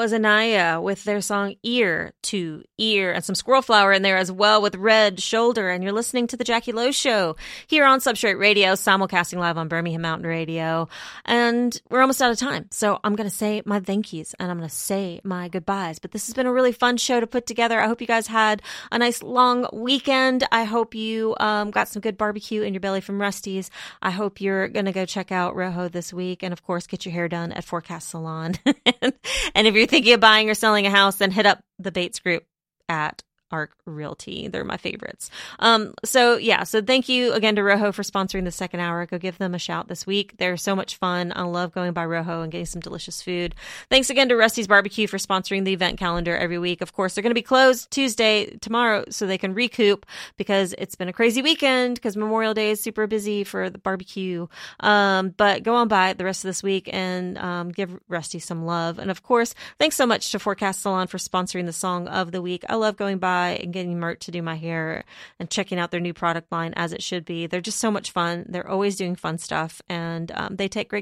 was Anaya with their song Ear to Ear, and some Squirrel Flower in there as well with Red Shoulder. And you're listening to The Jackie Lowe Show here on Substrate Radio, simulcasting live on Birmingham Mountain Radio. And we're almost out of time, so I'm going to say my thank yous and I'm going to say my goodbyes. But this has been a really fun show to put together. I hope you guys had a nice long weekend. I hope you got some good barbecue in your belly from Rusty's. I hope you're going to go check out Rojo this week, and of course, get your hair done at Forecast Salon. And if you're thinking of buying or selling a house, then hit up the Bates Group at Arc Realty. They're my favorites. So thank you again to Rojo for sponsoring the second hour. Go give them a shout this week. They're so much fun. I love going by Rojo and getting some delicious food. Thanks again to Rusty's Barbecue for sponsoring the event calendar every week. Of course, they're going to be closed Tuesday, tomorrow, so they can recoup because it's been a crazy weekend because Memorial Day is super busy for the barbecue. But go on by the rest of this week and give Rusty some love. And of course, thanks so much to Forecast Salon for sponsoring the song of the week. I love going by and getting Mert to do my hair and checking out their new product line as it should be. They're just so much fun. They're always doing fun stuff, and they take great